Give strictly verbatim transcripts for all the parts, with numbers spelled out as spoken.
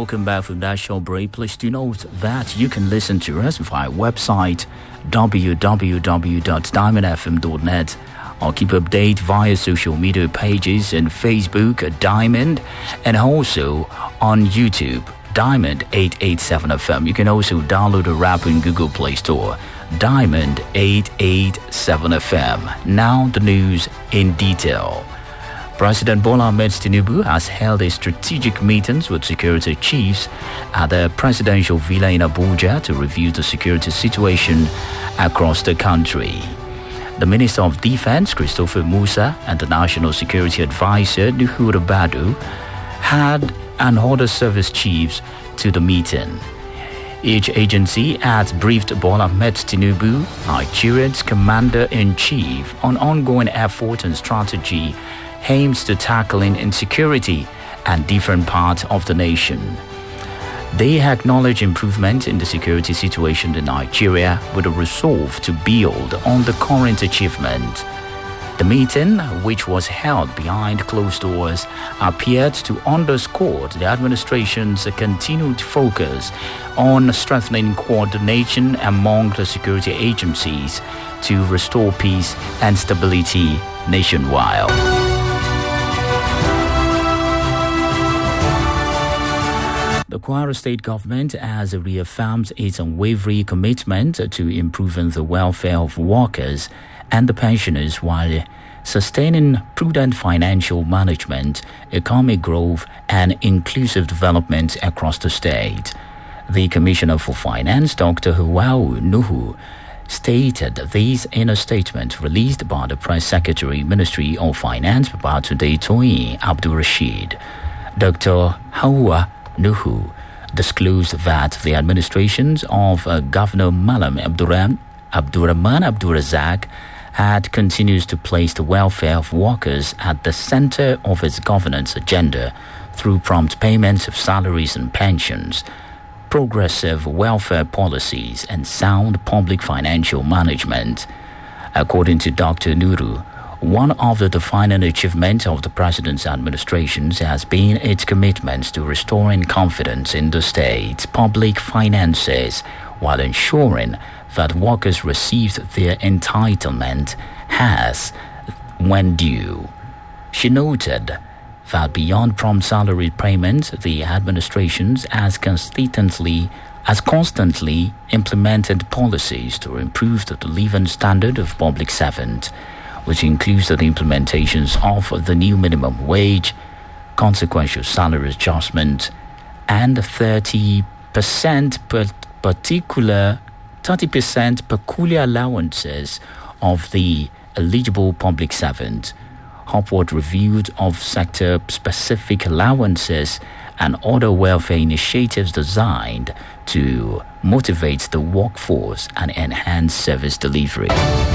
welcome back from that short break. Please do note that you can listen to us via website w w w dot diamond f m dot net or keep update via social media pages and Facebook Diamond, and also on YouTube Diamond eight eight seven F M. You can also download the app in Google Play Store, Diamond eight eight seven F M. Now the news in detail. President Bola Ahmed Tinubu has held a strategic meetings with security chiefs at the presidential villa in Abuja to review the security situation across the country. The Minister of Defense, Christopher Musa, and the National Security Advisor, Nuhu Ribadu, had and other service chiefs to the meeting. Each agency had briefed Bola Ahmed Tinubu, Nigeria's Commander-in-Chief, on ongoing effort and strategy aims to tackling insecurity and different parts of the nation. They acknowledge improvement in the security situation in Nigeria with a resolve to build on the current achievement. The meeting, which was held behind closed doors, appeared to underscore the administration's continued focus on strengthening coordination among the security agencies to restore peace and stability nationwide. The Kwara State government has reaffirmed its unwavering commitment to improving the welfare of workers and the pensioners while sustaining prudent financial management, economic growth, and inclusive development across the state. The Commissioner for Finance, Doctor Huwau Nuhu, stated this in a statement released by the Press Secretary, Ministry of Finance, Babatunde Toyin Abdul Rashid. Doctor Huwau Nuhu disclosed that the administrations of uh, Governor Malam Abdurrahman Abdurrahman Abdurazak had continues to place the welfare of workers at the center of its governance agenda through prompt payments of salaries and pensions, progressive welfare policies, and sound public financial management. According to Doctor Nuru, one of the defining achievements of the President's administrations has been its commitment to restoring confidence in the state's public finances while ensuring that workers received their entitlement as when due. She noted that beyond prompt salary payments, the administration has consistently has constantly implemented policies to improve the living standard of public servants, which includes the implementations of the new minimum wage, consequential salary adjustment, and thirty percent per particular thirty percent peculiar allowances of the eligible public servant, upward review of sector-specific allowances, and other welfare initiatives designed to motivate the workforce and enhance service delivery.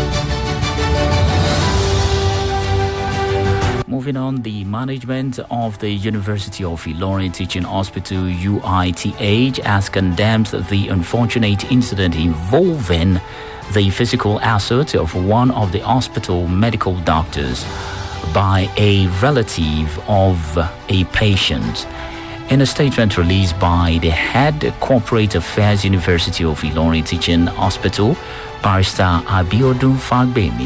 Moving on, the management of the University of Ilorin Teaching Hospital U I T H has condemned the unfortunate incident involving the physical assault of one of the hospital medical doctors by a relative of a patient. In a statement released by the head Corporate Affairs University of Ilorin Teaching Hospital, Barrister Abiodun Fagbemi